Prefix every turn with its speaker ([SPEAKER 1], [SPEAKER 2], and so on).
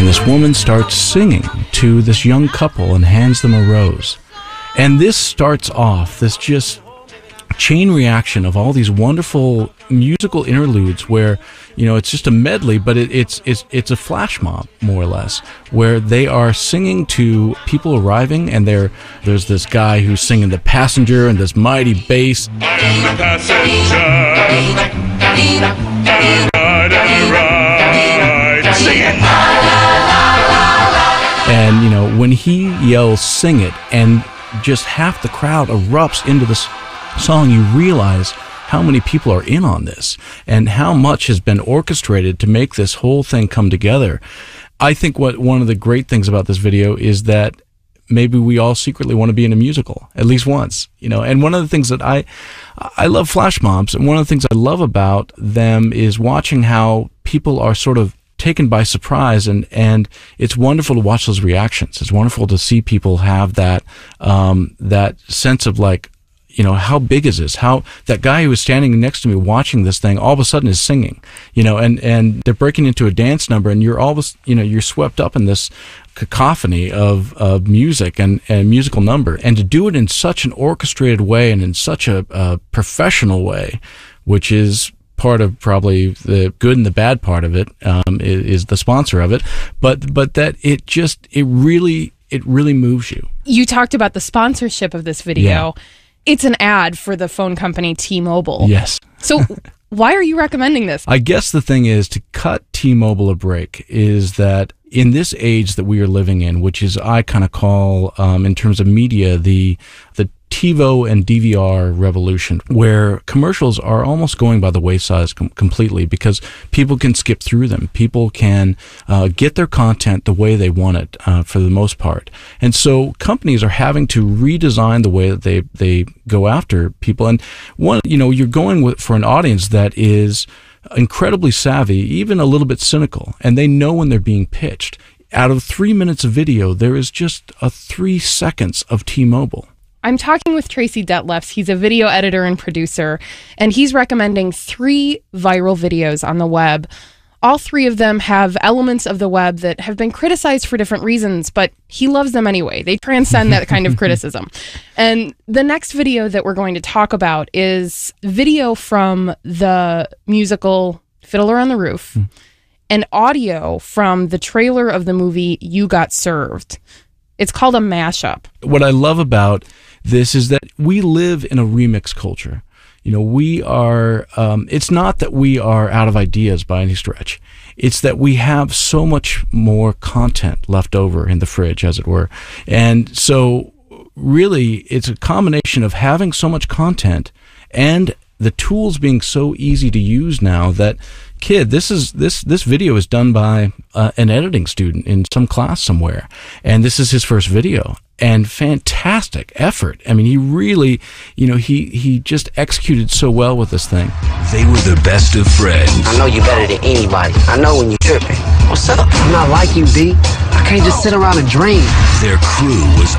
[SPEAKER 1] and this woman starts singing to this young couple and hands them a rose. And this starts off this just chain reaction of all these wonderful musical interludes where, you know, it's just a medley, but it's a flash mob, more or less, where they are singing to people arriving, and there's this guy who's singing the passenger and this mighty bass.
[SPEAKER 2] I am the passenger. Ride. Sing it.
[SPEAKER 1] And, you know, when he yells, "Sing it," and just half the crowd erupts into this song, you realize how many people are in on this and how much has been orchestrated to make this whole thing come together. I think one of the great things about this video is that maybe we all secretly want to be in a musical at least once, you know. And one of the things that I love flash mobs, and one of the things I love about them is watching how people are sort of taken by surprise, and it's wonderful to watch those reactions. It's wonderful to see people have that that sense of, like, you know, how big is this? How that guy who was standing next to me watching this thing all of a sudden is singing, you know, and they're breaking into a dance number, and you're swept up in this cacophony of music and musical number, and to do it in such an orchestrated way and in such a professional way, which is part of probably the good and the bad part of it, is the sponsor of it, but that it really moves you.
[SPEAKER 3] You talked about the sponsorship of this video.
[SPEAKER 1] Yeah.
[SPEAKER 3] It's an ad for the phone company T-Mobile.
[SPEAKER 1] Yes.
[SPEAKER 3] So why are you recommending this?
[SPEAKER 1] I guess the thing is, to cut T-Mobile a break, is that in this age that we are living in, which is, I kind of call, in terms of media, the TiVo and DVR revolution, where commercials are almost going by the wayside completely, because people can skip through them. People can get their content the way they want it, for the most part. And so companies are having to redesign the way that they go after people. And you're going for an audience that is incredibly savvy, even a little bit cynical, and they know when they're being pitched. Out of 3 minutes of video, there is just 3 seconds of T-Mobile.
[SPEAKER 3] I'm talking with Tracy Detlefs. He's a video editor and producer, and he's recommending 3 viral videos on the web. All 3 of them have elements of the web that have been criticized for different reasons, but he loves them anyway. They transcend that kind of criticism. And the next video that we're going to talk about is video from the musical Fiddler on the Roof and audio from the trailer of the movie You Got Served. It's called a mashup. What
[SPEAKER 1] I love about this is that we live in a remix culture. You know, we are, it's not that we are out of ideas by any stretch. It's that we have so much more content left over in the fridge, as it were. And so really, it's a combination of having so much content and the tools being so easy to use now that, kid, this video is done by an editing student in some class somewhere, and this is his first video, and fantastic effort. I mean, he really, he just executed so well with this thing.
[SPEAKER 4] They were the best of friends.
[SPEAKER 5] I know you better than anybody. I know when you're tripping. What's up? I'm not like you, B. I can't just sit around and dream.
[SPEAKER 4] Their crew was